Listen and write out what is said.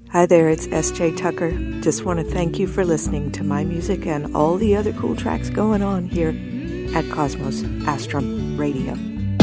Hi there, it's S.J. Tucker. Just want to thank you for listening to my music and all the other cool tracks going on here at Cosmos Astrum Radio.